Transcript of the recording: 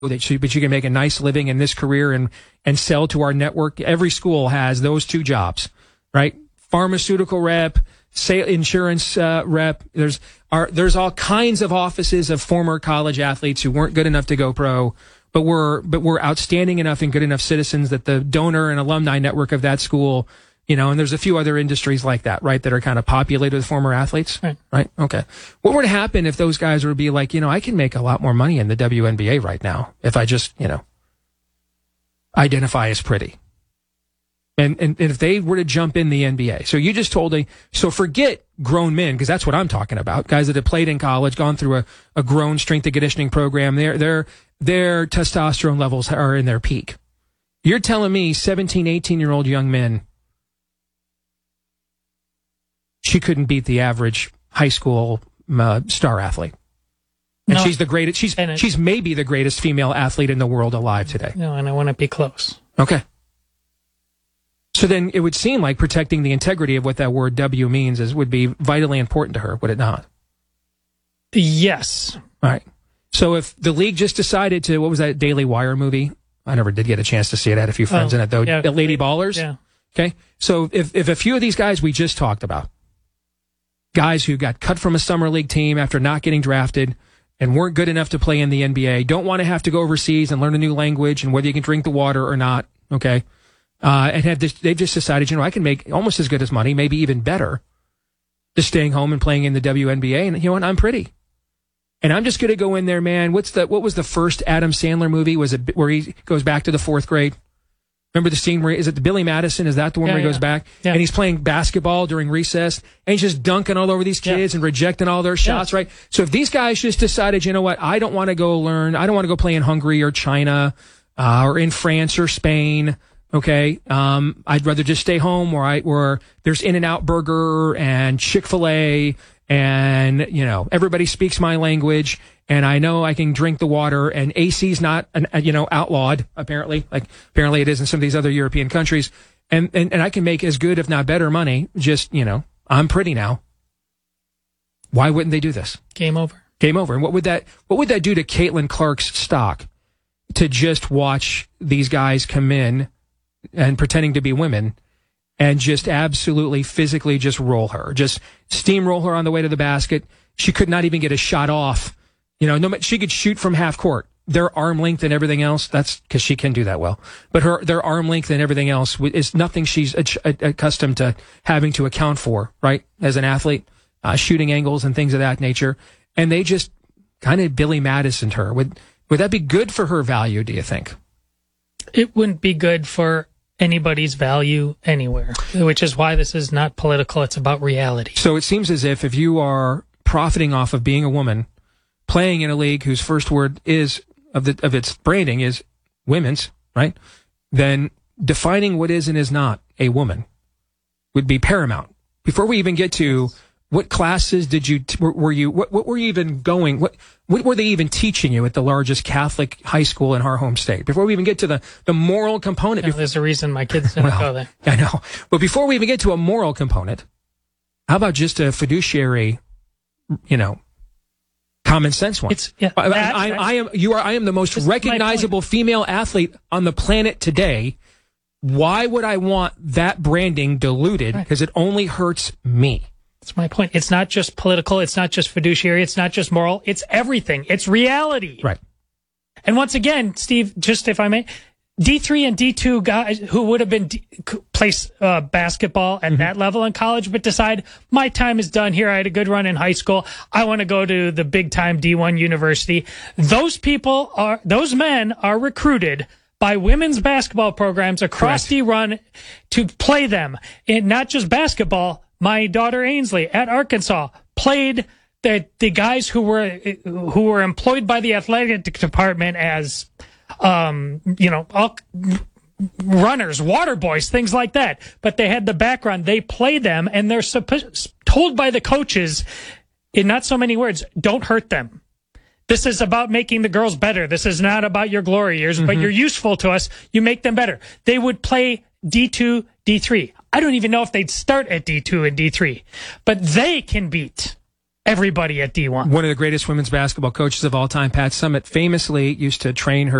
but you can make a nice living in this career and sell to our network. Every school has those two jobs, right? Pharmaceutical rep, insurance rep. There's all kinds of offices of former college athletes who weren't good enough to go pro, but were outstanding enough and good enough citizens that the donor and alumni network of that school, and there's a few other industries like that, right, that are kind of populated with former athletes, right? Okay. What would happen if those guys would be like, I can make a lot more money in the WNBA right now if I just, identify as pretty. And if they were to jump in the NBA. So you just told me, so forget grown men, because that's what I'm talking about. Guys that have played in college, gone through a grown strength and conditioning program, their testosterone levels are in their peak. You're telling me 17, 18-year-old young men, she couldn't beat the average high school star athlete. And she's the greatest. She's maybe the greatest female athlete in the world alive today. No, and I want to be close. Okay. So then it would seem like protecting the integrity of what that word W means would be vitally important to her, would it not? Yes. All right. So if the league just decided to, what was that Daily Wire movie? I never did get a chance to see it. I had a few friends in it, though. Yeah, Lady Ballers? Yeah. Okay. So if a few of these guys we just talked about, guys who got cut from a summer league team after not getting drafted and weren't good enough to play in the NBA, don't want to have to go overseas and learn a new language and whether you can drink the water or not, okay? And they've just decided, I can make almost as good as money, maybe even better, just staying home and playing in the WNBA. And you know what? I'm pretty. And I'm just going to go in there, man. What was the first Adam Sandler movie? Was it where he goes back to the fourth grade? Remember the scene where, is it the Billy Madison? Is that the one where he goes back? Yeah. And he's playing basketball during recess and he's just dunking all over these kids and rejecting all their shots, right? So if these guys just decided, you know what? I don't want to go learn. I don't want to go play in Hungary or China, or in France or Spain. Okay. I'd rather just stay home where there's In-N-Out Burger and Chick-fil-A and, everybody speaks my language and I know I can drink the water and AC's not, outlawed, apparently. Like, apparently it is in some of these other European countries. And I can make as good, if not better money. Just, I'm pretty now. Why wouldn't they do this? Game over. Game over. And what would that do to Caitlin Clark's stock to just watch these guys come in and pretending to be women and just absolutely physically just roll her, just steamroll her on the way to the basket? She could not even get a shot off. She could shoot from half court. Their arm length and everything else, that's because she can do that well. But their arm length and everything else is nothing she's accustomed to having to account for, right? As an athlete, shooting angles and things of that nature. And they just kind of Billy Madisoned her. Would that be good for her value, do you think? It wouldn't be good for anybody's value anywhere, which is why this is not political. It's about reality. So it seems as if you are profiting off of being a woman, playing in a league whose first word is of its branding is women's, right? Then defining what is and is not a woman would be paramount. Before we even get to what classes what were you even going? What were they even teaching you at the largest Catholic high school in our home state? Before we even get to the moral component. There's a reason my kids didn't go there. I know. But before we even get to a moral component, how about just a fiduciary, common sense one? I am the most recognizable female athlete on the planet today. Why would I want that branding diluted? Because it only hurts me. That's my point. It's not just political. It's not just fiduciary. It's not just moral. It's everything. It's reality. Right. And once again, Steve, just if I may, D3 and D2 guys who would have been place basketball at that level in college, but decide my time is done here. I had a good run in high school. I want to go to the big time D1 university. Those men are recruited by women's basketball programs across D1 to play them in not just basketball. My daughter Ainsley at Arkansas played the guys who were employed by the athletic department as runners, water boys, things like that. But they had the background. They play them, and they're told by the coaches, in not so many words, don't hurt them. This is about making the girls better. This is not about your glory years, but you're useful to us. You make them better. They would play D2, D3. I don't even know if they'd start at D2 and D3, but they can beat everybody at D1. One of the greatest women's basketball coaches of all time, Pat Summitt, famously used to train her